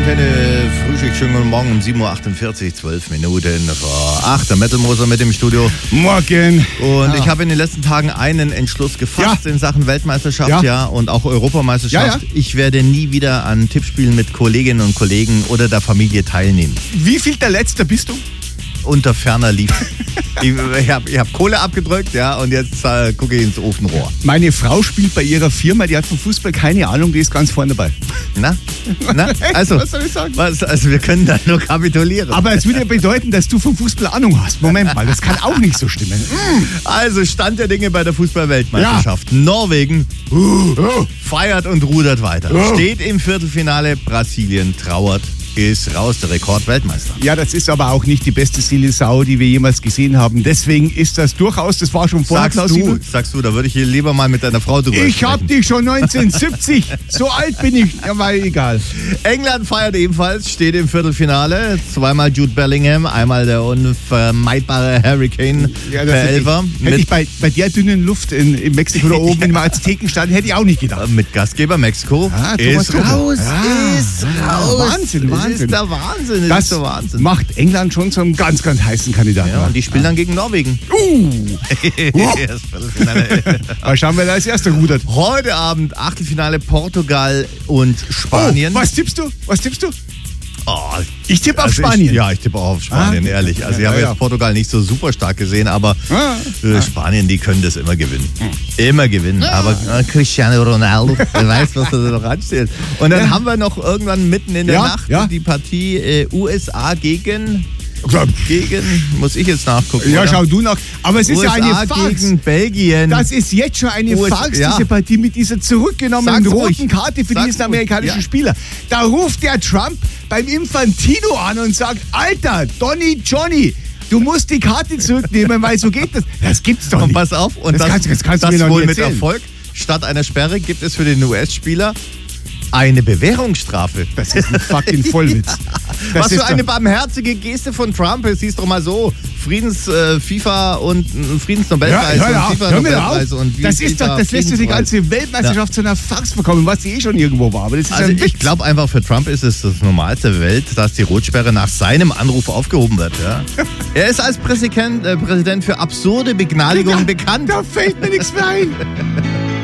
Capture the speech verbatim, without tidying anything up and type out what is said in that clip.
Antenne, Frühstück, schönen guten Morgen um sieben Uhr achtundvierzig, zwölf Minuten vor acht. Der Metal Moser mit dem Studio. Morgen. Und ja. ich habe in den letzten Tagen einen Entschluss gefasst ja. in Sachen Weltmeisterschaft ja. ja und auch Europameisterschaft. Ja, ja. Ich werde nie wieder an Tippspielen mit Kolleginnen und Kollegen oder der Familie teilnehmen. Wie viel der Letzte bist du? Unter ferner Lief. ich ich habe ich hab Kohle abgedrückt, ja, und jetzt äh, gucke ich ins Ofenrohr. Meine Frau spielt bei ihrer Firma, die hat vom Fußball keine Ahnung, die ist ganz vorne dabei. Na? Na? Also, was soll ich sagen? Was, also wir können da nur kapitulieren. Aber es würde ja bedeuten, dass du vom Fußball Ahnung hast. Moment mal, das kann auch nicht so stimmen. Also Stand der Dinge bei der Fußball-Weltmeisterschaft. Ja. Norwegen uh, oh. feiert und rudert weiter. Oh. Steht im Viertelfinale, Brasilien trauert, ist raus, der Rekordweltmeister. Ja, das ist aber auch nicht die beste Silly-Sau, die wir jemals gesehen haben. Deswegen ist das durchaus, das war schon vorher sagst du, sagst du, da würde ich hier lieber mal mit deiner Frau drüber Ich sprechen. hab dich schon neunzehnhundertsiebzig, so alt bin ich, aber egal. England feiert ebenfalls, steht im Viertelfinale. Zweimal Jude Bellingham, einmal der unvermeidbare Hurricane ja, per Elfer. Hätte ich bei, bei der dünnen Luft in, in Mexiko da oben im Aztekenstadion, hätte ich auch nicht gedacht. Mit Gastgeber Mexiko ah, ist raus, ja. ist raus. Wahnsinn, Wahnsinn. Das ist der Wahnsinn. Das, das ist der Wahnsinn. Macht England schon zum ganz, ganz heißen Kandidaten. Ja, und die spielen dann gegen Norwegen. Uh. Mal schauen, wer da als erster rudert. Heute Abend Achtelfinale Portugal und Spanien. Oh, was tippst du? Was tippst du? Oh, ich tippe auf also Spanien. Ich, ja, ich tippe auch auf Spanien, ah, ehrlich. Also ich ja, habe ja. jetzt Portugal nicht so super stark gesehen, aber ah, äh, ah. Spanien, die können das immer gewinnen. Hm. Immer gewinnen. Ah. Aber äh, Cristiano Ronaldo, wer weiß, was da noch ansteht. Und dann ja. haben wir noch irgendwann mitten in der ja, Nacht ja. die Partie äh, U S A gegen... Gegen, muss ich jetzt nachgucken. Ja, oder? schau du nach. Aber es ist U S A ja eine Farce. Gegen Belgien. Das ist jetzt schon eine U S A, Farce, ja. diese Partie mit dieser zurückgenommenen Sag's roten ruhig. Karte für Sag's diesen amerikanischen ja. Spieler. Da ruft der Trump beim Infantino an und sagt, Alter, Donny Johnny, du musst die Karte zurücknehmen, weil so geht das. Das gibt's doch nicht. Und pass auf, und das, das, kannst, das, kannst das du mir noch wohl nie mit erzählen. Erfolg. Statt einer Sperre gibt es für den U S-Spieler eine Bewährungsstrafe. Das ist ein fucking Vollwitz. Das Was für eine barmherzige Geste von Trump. Es hieß doch mal so, Friedens äh, FIFA und äh, Friedensnobelpreis ja, ja, und FIFA hör mir Nobelpreis auf. und das ist doch, das lässt du die ganze Weltmeisterschaft ja. zu einer Farce bekommen, was sie eh schon irgendwo war. Aber das ist also ich glaube einfach, für Trump ist es das Normalste der Welt, dass die Rotsperre nach seinem Anruf aufgehoben wird. Ja? Er ist als Präsident, äh, Präsident für absurde Begnadigungen ja, bekannt. Da fällt mir nichts mehr ein.